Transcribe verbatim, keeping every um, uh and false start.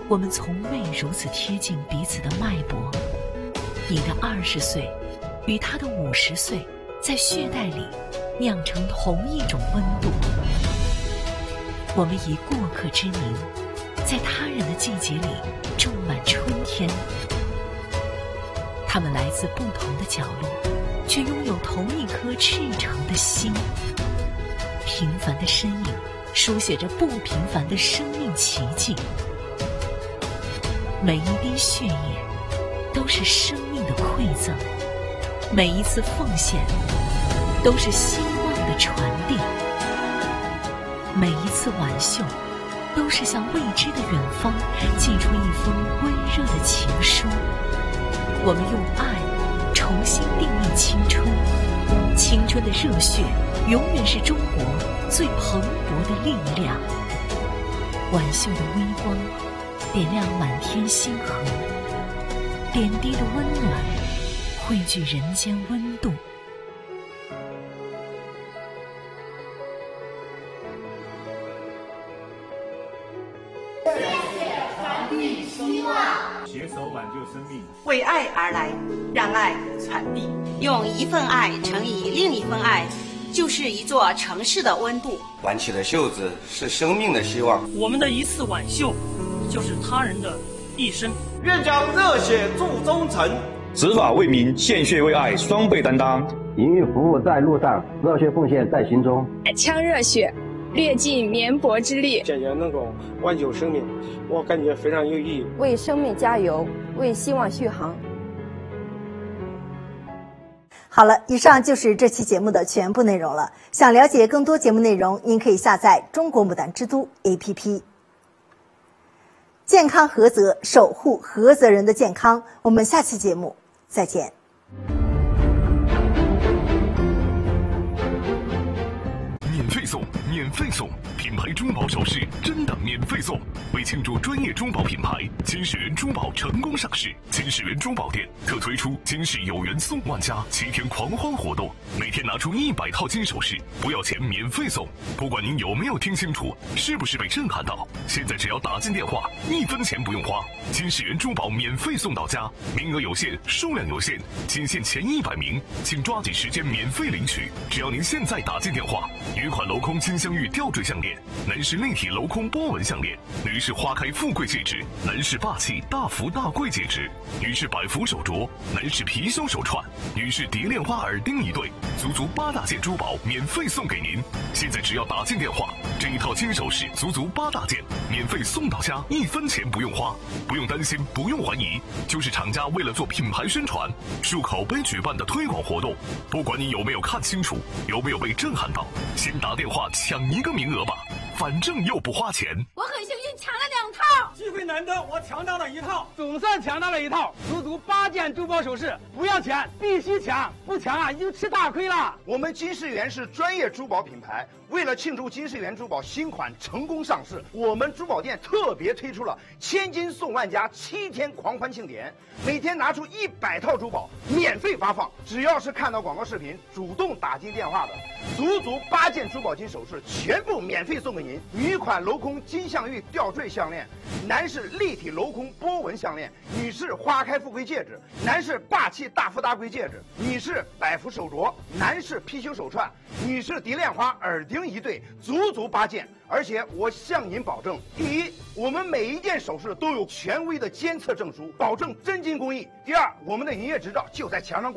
我们从未如此贴近彼此的脉搏。你的二十岁与他的五十岁，在血袋里酿成同一种温度。我们以过客之名，在他人的季节里种满春天。他们来自不同的角落，却拥有同一颗赤诚的心。平凡的身影书写着不平凡的生命奇迹。每一滴血液都是生命的馈赠，每一次奉献都是希望的传递，每一次挽袖都是向未知的远方寄出一封温热的情书。我们用爱重新定义青春，青春的热血永远是中国最蓬勃的力量。挽袖的微光点亮满天星河，点滴的温暖汇聚人间温度。 谢谢传递希望， 携手挽救生命， 为爱而来，让爱传递。 用一份爱乘以另一份爱，就是一座城市的温度。 挽起的袖子是生命的希望， 我们的一次挽袖就是他人的一生。 愿将热血铸忠诚， 执法为民，献血为爱，双倍担当。 营运服务在路上，热血奉献在心中。 枪热血，略尽绵薄之力， 姐姐能够挽救生命，我感觉非常有意义。 为生命加油，为希望续航。 好了，以上就是这期节目的全部内容了。想了解更多节目内容，您可以下载中国牡丹之都 A P P。健康合责，守护合责人的健康。我们下期节目再见。 免费送，免费送，品牌珠宝首饰真的免费送。为庆祝专业珠宝品牌金世缘珠宝成功上市，金世缘珠宝店特推出金世有缘送万家七天狂欢活动，每天拿出一百套金首饰，不要钱免费送。不管您有没有听清楚，是不是被震撼到，现在只要打进电话，一分钱不用花，金世缘珠宝免费送到家，名额有限，数量有限，仅限前一百名，请抓紧时间免费领取。只要您现在打进电话，女款镂空金镶玉吊坠项链，男士立体镂空波纹项链，女士花开富贵戒指，男士霸气大福大贵戒指，女士百福手镯，男士貔貅手串，女士蝶恋花耳钉一对，足足八大件珠宝免费送给您。现在只要打进电话，这一套金首饰足足八大件免费送到家，一分钱不用花，不用担心，不用怀疑，就是厂家为了做品牌宣传树口碑举办的推广活动。不管你有没有看清楚，有没有被震撼到，先打电话抢一个名额吧，反正又不花钱。 我很幸运抢了两套， 机会难得，我抢到了一套，总算抢到了一套，足足八件珠宝首饰，不要钱，必须抢，不抢啊就吃大亏了。 我们金世缘是专业珠宝品牌，为了庆祝金世缘珠宝新款成功上市，我们珠宝店特别推出了千金送万家七天狂欢庆典，每天拿出一百套珠宝免费发放，只要是看到广告视频主动打进电话的，足足八件珠宝金首饰全部免费送给您。女款镂空金镶玉吊坠项链，男士立体镂空波纹项链，女士花开富贵戒指，男士霸气大富大贵戒指，女士百福手镯，男士貔貅手串，女士蝶恋花耳钉一对，足足八件。而且我向您保证，第一，我们每一件首饰都有权威的监测证书，保证真金工艺；第二，我们的营业执照就在墙上挂。